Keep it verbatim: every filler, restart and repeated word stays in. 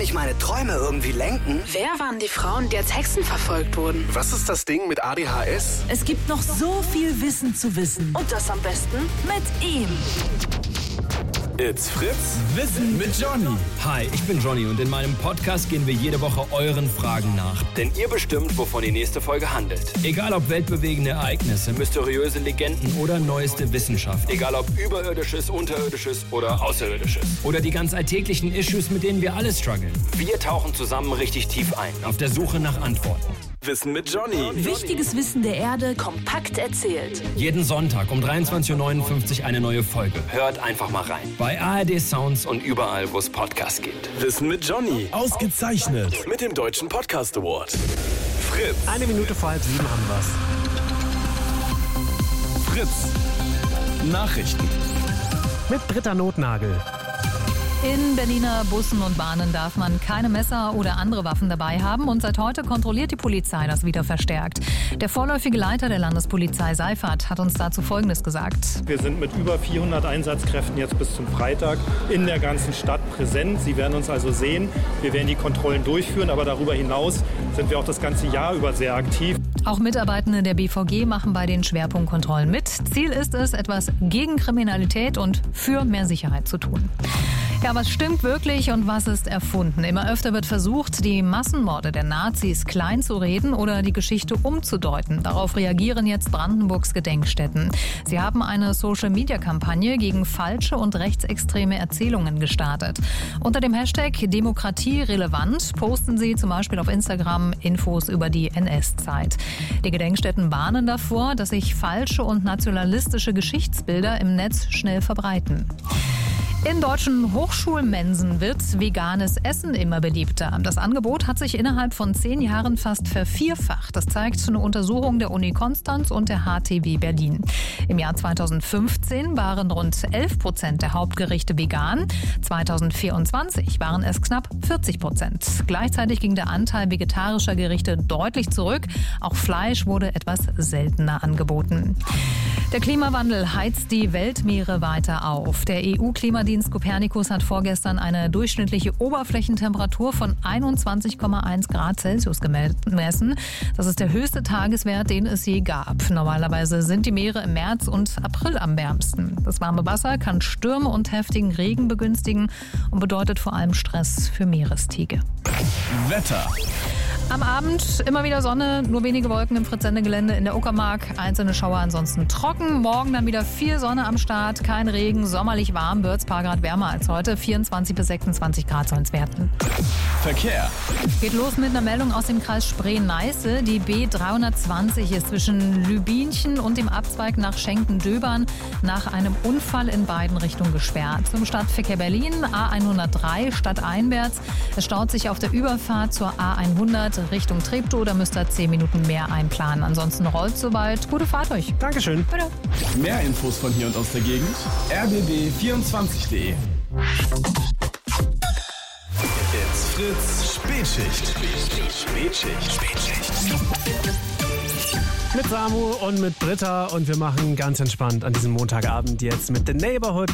ich meine Träume irgendwie lenken? Wer waren die Frauen, die als Hexen verfolgt wurden? Was ist das Ding mit A D H S? Es gibt noch so viel Wissen zu wissen. Und das am besten Mit ihm. It's Fritz. Wissen mit Johnny. Hi, ich bin Johnny und in meinem Podcast gehen wir jede Woche euren Fragen nach. Denn ihr bestimmt, wovon die nächste Folge handelt. Egal ob weltbewegende Ereignisse, mysteriöse Legenden oder neueste Wissenschaft. Egal ob Überirdisches, Unterirdisches oder Außerirdisches. Oder die ganz alltäglichen Issues, mit denen wir alle strugglen. Wir tauchen zusammen richtig tief ein. Auf der Suche nach Antworten. Wissen mit Johnny. Wichtiges Wissen der Erde kompakt erzählt. Jeden Sonntag um dreiundzwanzig Uhr neunundfünfzig eine neue Folge. Hört einfach mal rein. Bei A R D Sounds Und überall, wo es Podcasts gibt. Wissen mit Johnny. Ausgezeichnet. Mit dem Deutschen Podcast Award. Fritz. Eine Minute vor halb sieben haben wir's. Fritz. Nachrichten. Mit Britta Notnagel. In Berliner Bussen und Bahnen darf man keine Messer oder andere Waffen dabei haben und seit heute kontrolliert die Polizei das wieder verstärkt. Der vorläufige Leiter der Landespolizei Seifert hat uns dazu Folgendes gesagt. Wir sind mit über vierhundert Einsatzkräften jetzt bis zum Freitag in der ganzen Stadt präsent. Sie werden uns also sehen. Wir werden die Kontrollen durchführen, aber darüber hinaus sind wir auch das ganze Jahr über sehr aktiv. Auch Mitarbeitende der B V G machen bei den Schwerpunktkontrollen mit. Ziel ist es, etwas gegen Kriminalität und für mehr Sicherheit zu tun. Ja, was stimmt wirklich und was ist erfunden? Immer öfter wird versucht, die Massenmorde der Nazis klein zu reden oder die Geschichte umzudeuten. Darauf reagieren jetzt Brandenburgs Gedenkstätten. Sie haben eine Social-Media-Kampagne gegen falsche und rechtsextreme Erzählungen gestartet. Unter dem Hashtag Demokratie relevant posten sie zum Beispiel auf Instagram Infos über die N S-Zeit. Die Gedenkstätten warnen davor, dass sich falsche und nationalistische Geschichtsbilder im Netz schnell verbreiten. In deutschen Hochschulmensen wird veganes Essen immer beliebter. Das Angebot hat sich innerhalb von zehn Jahren fast vervierfacht. Das zeigt eine Untersuchung der Uni Konstanz und der H T W Berlin. Im Jahr zweitausendfünfzehn waren rund elf Prozent der Hauptgerichte vegan. zweitausendvierundzwanzig waren es knapp vierzig Prozent. Gleichzeitig ging der Anteil vegetarischer Gerichte deutlich zurück. Auch Fleisch wurde etwas seltener angeboten. Der Klimawandel heizt die Weltmeere weiter auf. Der E U-Klimadienst Copernicus hat vorgestern eine durchschnittliche Oberflächentemperatur von einundzwanzig Komma eins Grad Celsius gemessen. Das ist der höchste Tageswert, den es je gab. Normalerweise sind die Meere im März und April am wärmsten. Das warme Wasser kann Stürme und heftigen Regen begünstigen und bedeutet vor allem Stress für Meerestiger. Wetter. Am Abend immer wieder Sonne, nur wenige Wolken im Fritz-Sende-Gelände in der Uckermark. Einzelne Schauer, ansonsten trocken. Morgen dann wieder viel Sonne am Start, kein Regen, sommerlich warm, wird ein paar Grad wärmer als heute. vierundzwanzig bis sechsundzwanzig Grad sollen es werden. Verkehr. Geht los mit einer Meldung aus dem Kreis Spree-Neiße. Die B dreihundertzwanzig ist zwischen Lübinchen und dem Abzweig nach Schenken-Döbern nach einem Unfall in beiden Richtungen gesperrt. Zum Stadtverkehr Berlin, A hundertdrei stadteinwärts. Es staut sich auf der Überfahrt zur A hundert Richtung Treptow. Da müsst ihr zehn Minuten mehr einplanen. Ansonsten rollt soweit. Gute Fahrt euch. Dankeschön. Bitte. Mehr Infos von hier und aus der Gegend. r b b vierundzwanzig punkt d e. It's Fritz Spätschicht. Spätschicht. Spätschicht. Mit Samu und mit Britta und wir machen ganz entspannt an diesem Montagabend jetzt mit The Neighborhood